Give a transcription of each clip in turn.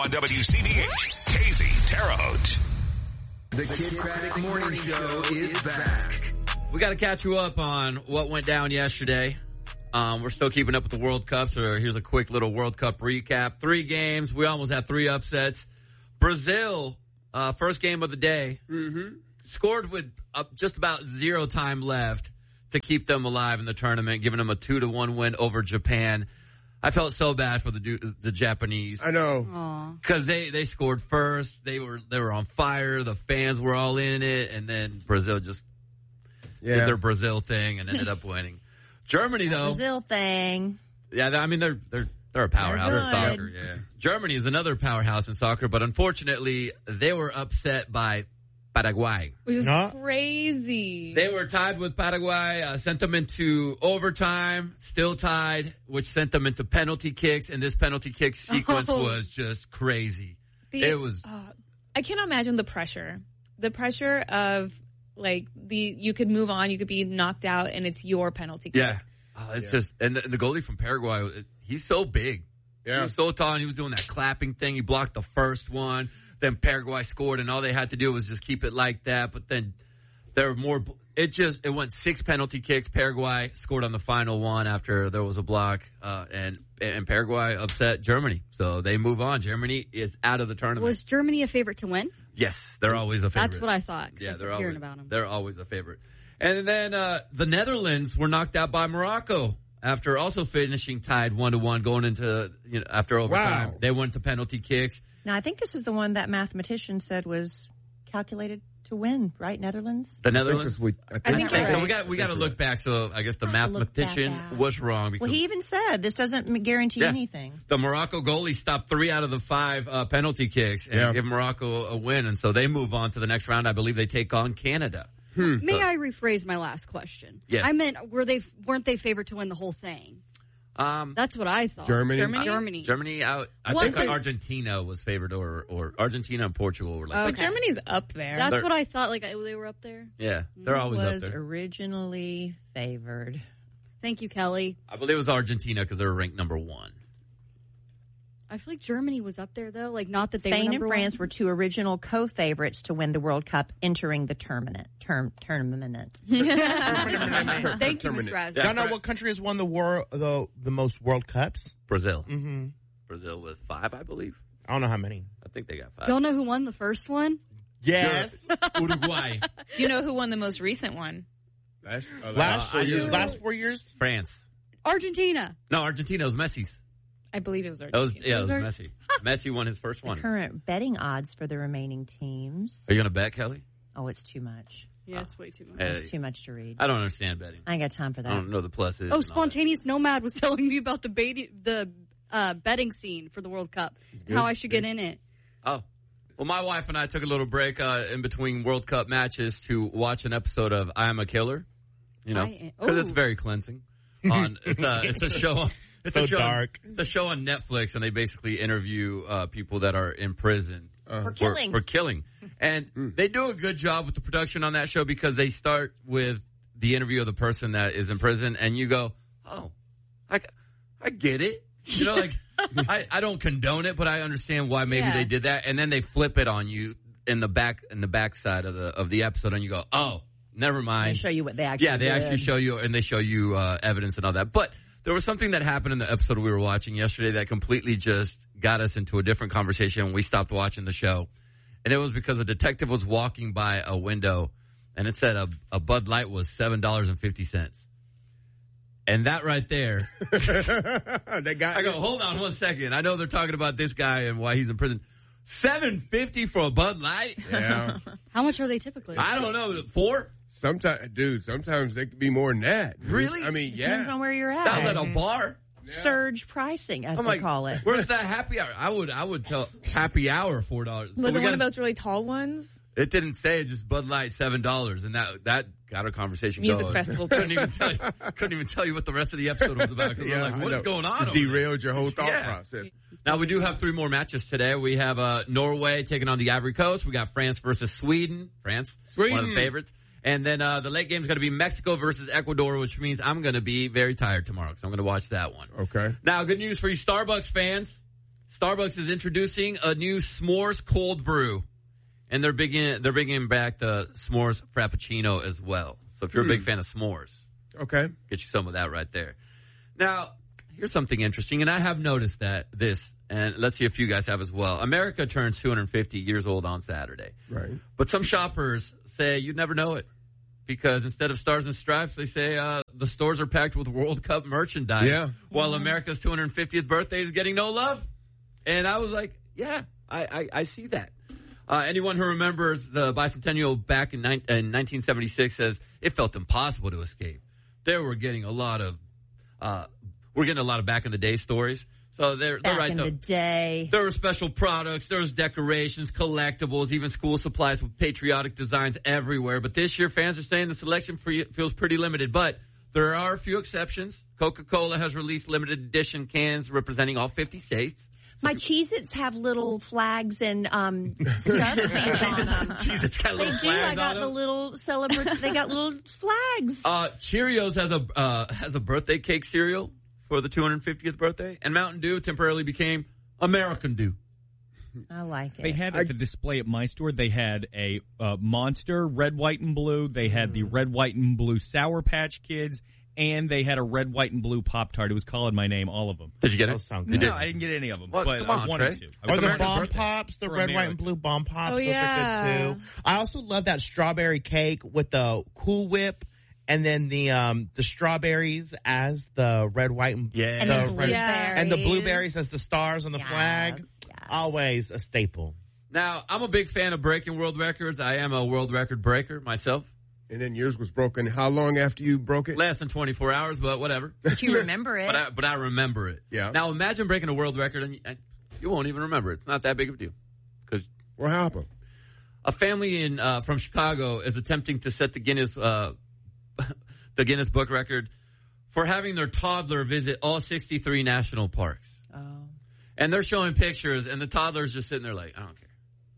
on WCBH. KZ Terre Haute. The Kid Craddock Morning Show is back. We got to catch you up on what went down yesterday. We're still keeping up with the World Cup, so here's a quick little World Cup recap. 3 games. We almost had 3 upsets. Brazil, first game of the day, scored with just about 0 time left to keep them alive in the tournament, giving them a 2-1 win over Japan. I felt so bad for the Japanese. I know. Because they scored first. They were on fire. The fans were all in it. And then Brazil just did their Brazil thing and ended up winning. Germany, though. Brazil thing. Yeah, I mean, they're a powerhouse in soccer. Yeah. Germany is another powerhouse in soccer, but unfortunately, they were upset by Paraguay. Which is crazy. They were tied with Paraguay, sent them into overtime, still tied, which sent them into penalty kicks, and this penalty kick sequence was just crazy. I cannot imagine the pressure. The pressure of, you could move on, you could be knocked out, and it's your penalty kick. Yeah. It's just, and the goalie from Paraguay, he's so big. Yeah. He was so tall, and he was doing that clapping thing. He blocked the first one. Then Paraguay scored, and all they had to do was just keep it like that. But then there were more. It went 6 penalty kicks. Paraguay scored on the final one after there was a block, and Paraguay upset Germany, so they move on. Germany is out of the tournament. Was Germany a favorite to win? Yes, they're always a favorite. That's what I thought. Yeah, they're hearing about them. They're always a favorite. And then the Netherlands were knocked out by Morocco after also finishing tied 1-1 going into after overtime. Wow. They went to penalty kicks. Now, I think this is the one that mathematician said was calculated to win, right? Netherlands? The Netherlands? I think so we got to look back. So I guess the mathematician was wrong. Because, he even said this doesn't guarantee anything. The Morocco goalie stopped 3 out of the 5 penalty kicks and give Morocco a win. And so they move on to the next round. I believe they take on Canada. May I rephrase my last question? Yes. I meant, weren't they favored to win the whole thing? That's what I thought. Germany. I think Argentina was favored, or Argentina and Portugal were But Germany's up there. That's what I thought. They were up there. Yeah, they're always up there. Was originally favored. Thank you, Kelly. I believe it was Argentina because they were ranked number 1. I feel like Germany was up there though. Not that they were Spain number and France 1. were 2 original co-favorites to win the World Cup entering the tournament. Thank you, Ms. Raz. Y'all know what country has won the most World Cups? Brazil. Mm-hmm. Brazil with 5, I believe. I don't know how many. I think they got 5. Y'all know who won the first one? Yes. Uruguay. Do you know who won the most recent one? Last 4 years? France. Argentina. No, Argentina was Messi's. I believe it was Argentina. It was Messi. Messi won his first one. The current betting odds for the remaining teams. Are you going to bet, Kelly? Oh, it's too much. Yeah, it's way too much. It's too much to read. I don't understand betting. I ain't got time for that. I don't know the pluses. Oh, Spontaneous Nomad was telling me about the betting scene for the World Cup. How I should get in it. Oh. Well, my wife and I took a little break in between World Cup matches to watch an episode of I Am a Killer. Because it's very cleansing. It's a show. It's a show, dark. It's a show on Netflix, and they basically interview people that are in prison for killing. And they do a good job with the production on that show because they start with the interview of the person that is in prison, and you go, "Oh, I get it." I don't condone it, but I understand why maybe they did that. And then they flip it on you in the back side of the episode, and you go, "Oh, never mind." They show you what they actually did. They actually show you, and they show you evidence and all that, but. There was something that happened in the episode we were watching yesterday that completely just got us into a different conversation when we stopped watching the show. And it was because a detective was walking by a window and it said a Bud Light was $7.50. And that right there, I go, hold on 1 second. I know they're talking about this guy and why he's in prison. $7.50 for a Bud Light? Yeah. How much are they typically? I don't know. 4? Sometimes they could be more than that. Dude. Really? I mean, Depends on where you're at. That was at a bar. Surge pricing, as they call it. Where's that happy hour? I would tell happy hour $4. Was it one of those really tall ones? It didn't say it, just Bud Light $7, and that got our conversation Music going. festival. Couldn't even tell you what the rest of the episode was about because I was like, what is going on? It derailed your whole thought process. Now we do have 3 more matches today. We have Norway taking on the Ivory Coast. We got France versus Sweden. France, one of the favorites. And then the late game is going to be Mexico versus Ecuador, which means I'm going to be very tired tomorrow because I'm going to watch that one. Okay. Now, good news for you Starbucks fans. Starbucks is introducing a new s'mores cold brew, and they're bringing back the s'mores frappuccino as well. So if you're a big fan of s'mores, Okay. get you some of that right there. Now, here's something interesting, and I have noticed this, and let's see if you guys have as well. America turns 250 years old on Saturday. Right. But some shoppers say you'd never know it because instead of stars and stripes, they say the stores are packed with World Cup merchandise. Yeah. While America's 250th birthday is getting no love. And I was like, yeah, I see that. Anyone who remembers the bicentennial back in 1976 says it felt impossible to escape. We're getting a lot of back in the day stories. So they're Back right in though. the day. There were special products, there was decorations, collectibles, even school supplies with patriotic designs everywhere. But this year, fans are saying the selection feels pretty limited. But there are a few exceptions. Coca-Cola has released limited edition cans representing all 50 states. My Cheez-Its have little flags and stuff stamped on them. Jeez, it's got They little do. I flags got on the them. little they got little flags. Cheerios has a birthday cake cereal for the 250th birthday, and Mountain Dew temporarily became American Dew. I like it. They had at the display at my store, they had a Monster, red, white, and blue. They had the red, white, and blue Sour Patch Kids, and they had a red, white, and blue Pop-Tart. It was calling my name, all of them. Did you get it? Those sound You good. did. No, I didn't get any of them, What? but Come I on, wanted Trey. to. Or Or the America's bomb birthday. pops, the For red, white, America. and blue bomb pops. Oh, Those yeah. are good too. I also love that strawberry cake with the Cool Whip, and then the strawberries as the red, white, and Yeah. and the the red- blueberries. and the blueberries as the stars on the Yes, flag. yes. Always a staple. Now, I'm a big fan of breaking world records. I am a world record breaker myself. And then yours was broken. How long after you broke it? Less than 24 hours, but whatever. But you remember it. But I remember it. Yeah. Now, imagine breaking a world record and you won't even remember it. It's not that big of a deal. Because What happened? a family from Chicago is attempting to set the Guinness Book record for having their toddler visit all 63 national parks. Oh. And they're showing pictures, and the toddler's just sitting there like, I don't care.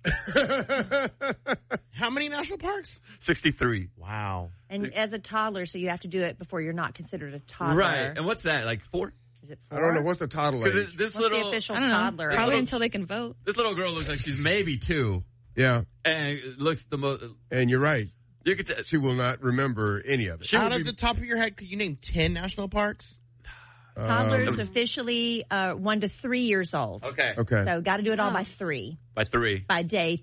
How many national parks? 63. Wow. And as a toddler, so you have to do it before you're not considered a toddler. Right. And what's that, like 4? Is it I 4? don't know. What's the toddler Because age? this What's the little official I don't know. toddler? Probably age? until they can vote. this little girl looks like she's maybe 2, Yeah. and it looks the most. And you're right. You could tell. She will not remember any of it. She Out would of be- the top of your head, could you name 10 national parks? Toddlers officially 1 to 3 years old. Okay. Okay. So got to do it all by 3. By 3. By day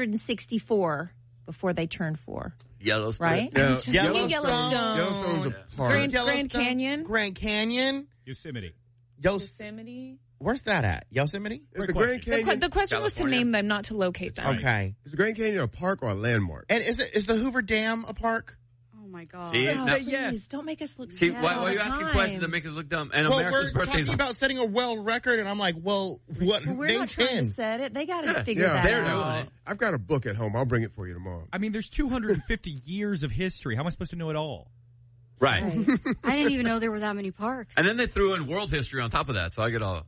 364 before they turn 4. Yellowstone. Right? Now, Just thinking Yellowstone. Yellowstone's a park. Grand Yellowstone, Canyon. Grand Canyon. Yosemite. Yosemite. Where's that at? Yosemite? Is the Great Grand question. Canyon, The question was to California. name them, not to locate them. Right. Okay. is the Grand Canyon a park or a landmark? And is the Hoover Dam a park? Oh my god. See? Oh, Now- please, yes. don't make us look See, sad why all are you the asking time. questions that make us look dumb? And Well, America's we're birthday talking about setting a world record, and I'm like, well, what? Well, we're name not trying 10. to set it. They got to Yeah. figure Yeah. that They're out. doing it. I've got a book at home. I'll bring it for you tomorrow. I mean, there's 250 years of history. How am I supposed to know it all? Right. Right. I didn't even know there were that many parks. And then they threw in world history on top of that, so I get all,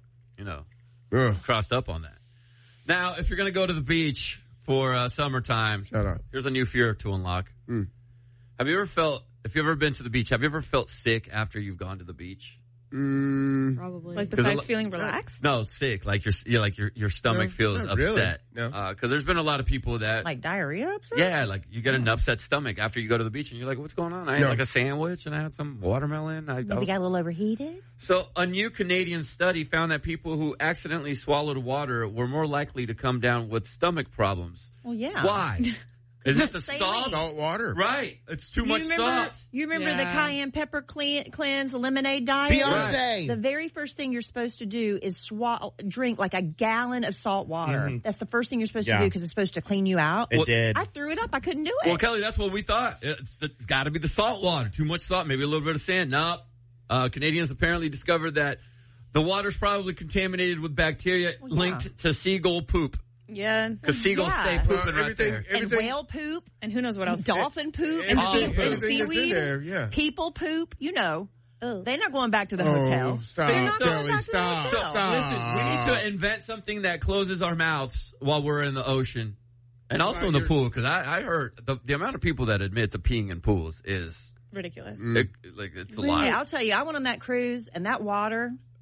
Ugh. crossed up on that. Now, if you're going to go to the beach for summertime, Shut up. here's a new fear to unlock. Have you ever been to the beach, have you ever felt sick after you've gone to the beach? Probably. Like 'Cause besides feeling relaxed? No, sick. Like your stomach No, feels not really. upset. No. Because there's been a lot of people that, Like diarrhea upset? yeah, like you get an upset stomach after you go to the beach, and you're like, what's going on? I ate No. like a sandwich, and I had some watermelon. Maybe got a little overheated? So a new Canadian study found that people who accidentally swallowed water were more likely to come down with stomach problems. Well, yeah. Why? Is it the Saline. salt? Salt water. Right. It's too much salt. You remember the Yeah. cayenne pepper cleanse, the lemonade diet? Beyonce. The very first thing you're supposed to do is drink like a gallon of salt water. That's the first thing you're supposed to Yeah. do because it's supposed to clean you out. It did. I threw it up. I couldn't do it. Well, Kelly, that's what we thought. It's got to be the salt water. Too much salt, maybe a little bit of sand. No. Canadians apparently discovered that the water's probably contaminated with bacteria Well, yeah. linked to seagull poop. Yeah. Because seagulls Yeah. stay pooping right there. and whale poop, And who knows what else? dolphin poop, Everything, Oh, everything that's in seaweed. there, yeah. people poop. You know, Oh. they're not going back to the hotel. Oh, stop, They're not going Kelly, back to the stop. hotel. Stop. Listen, we need to invent something that closes our mouths while we're in the ocean. And also in the pool, because I heard the amount of people that admit to peeing in pools is Ridiculous. it's a lot. Yeah, I'll tell you, I went on that cruise, and that water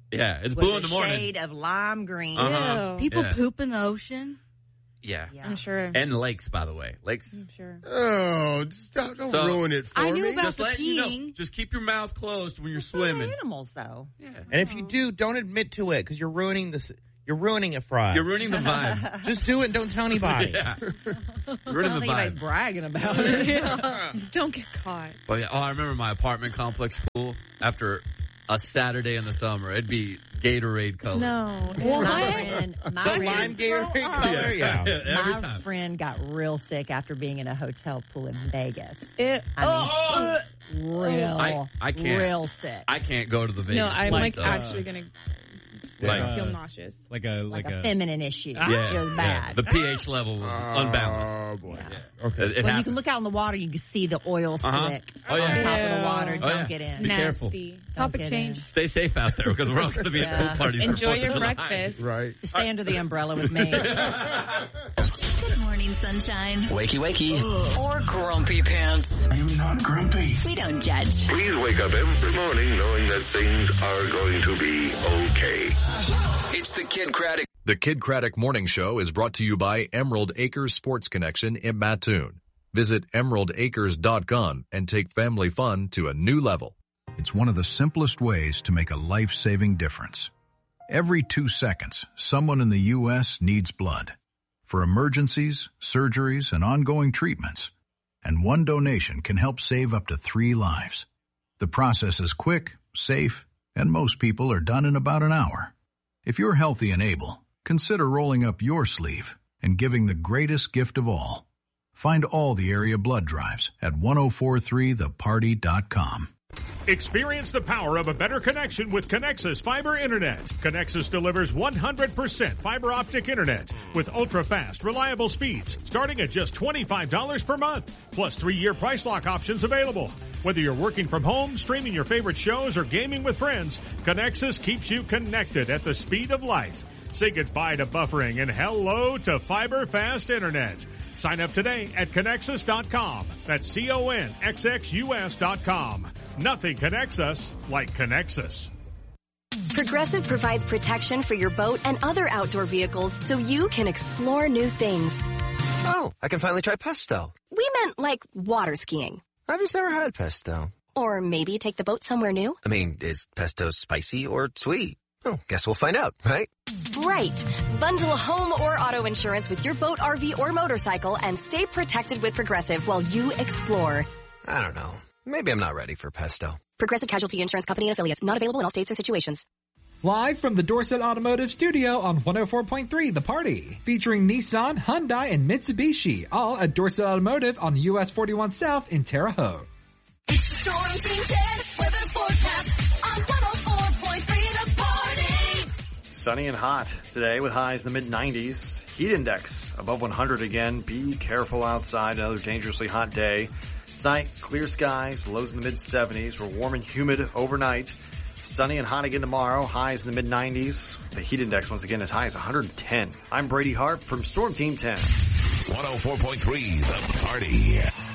Yeah, it's with blue a in the morning. shade of lime green. Uh-huh. Ew. People Yeah. poop in the ocean. Yeah. I'm sure. And lakes, by the way. Lakes. I'm sure. Oh, stop, don't So- ruin it for I me. knew about Just the letting you know. peeing. Just keep your mouth closed when you're For swimming. animals, though. And if you do, don't admit to it because you're ruining this. You're ruining it for us. You're ruining the vibe. Just do it and don't tell anybody. Yeah. You're I ruining don't the think anybody's vibe. bragging about it. Don't get caught. But yeah, I remember my apartment complex pool after a Saturday in the summer. It'd be Gatorade color. No. My The friend, lime Gatorade color? Yeah. Every my time. friend got real sick after being in a hotel pool in Vegas. It, I mean, real, I can't. real sick. I can't go to the Vegas. no, I'm pool like stuff. actually going to Like, feel nauseous. Like like a feminine issue. yeah, It was bad. yeah. The pH level was unbalanced. Oh, boy. It Okay. When you happened. can look out in the water, you can see the oil slick Oh, yeah. on top of the Ew. water. Oh, Don't yeah. get in. Be careful. Nasty. Don't Topic get change. in. Stay safe out there because we're all going to be at Yeah. pool parties. for Enjoy 4th your of July. breakfast. Right. Just stay under the umbrella with me. Good morning, sunshine. Wakey, wakey. Or grumpy pants. I'm not grumpy. We don't judge. Please wake up every morning knowing that things are going to be okay. It's the Kid Craddock. The Kid Craddock Morning Show is brought to you by Emerald Acres Sports Connection in Mattoon. Visit emeraldacres.com and take family fun to a new level. It's one of the simplest ways to make a life-saving difference. Every 2 seconds, someone in the U.S. needs blood for emergencies, surgeries, and ongoing treatments. And one donation can help save up to 3 lives. The process is quick, safe, and most people are done in about an hour. If you're healthy and able, consider rolling up your sleeve and giving the greatest gift of all. Find all the area blood drives at 1043theparty.com. Experience the power of a better connection with Connexus Fiber Internet. Connexus delivers 100% fiber optic internet with ultra-fast, reliable speeds starting at just $25 per month, plus 3-year price lock options available. Whether you're working from home, streaming your favorite shows, or gaming with friends, Connexus keeps you connected at the speed of light. Say goodbye to buffering and hello to fiber fast internet. Sign up today at Connexus.com. That's CONXXUS.com. Nothing connects us like Connexus. Progressive provides protection for your boat and other outdoor vehicles so you can explore new things. Oh, I can finally try pesto. We meant like water skiing. I've just never had pesto. Or maybe take the boat somewhere new. I mean, is pesto spicy or sweet? Oh, guess we'll find out, right? Right. Bundle home or auto insurance with your boat, RV, or motorcycle and stay protected with Progressive while you explore. I don't know. Maybe I'm not ready for pesto. Progressive Casualty Insurance Company and Affiliates. Not available in all states or situations. Live from the Dorset Automotive Studio on 104.3 The Party. Featuring Nissan, Hyundai, and Mitsubishi. All at Dorset Automotive on US 41 South in Terre Haute. Storm Team 10 weather forecast on 104.3 The Party. Sunny and hot today with highs in the mid-90s. Heat index above 100 again. Be careful outside. Another dangerously hot day. Tonight, clear skies, lows in the mid-70s. We're warm and humid overnight. Sunny and hot again tomorrow. Highs in the mid-90s. The heat index once again as high as 110. I'm Brady Hart from Storm Team 10. 104.3 The Party.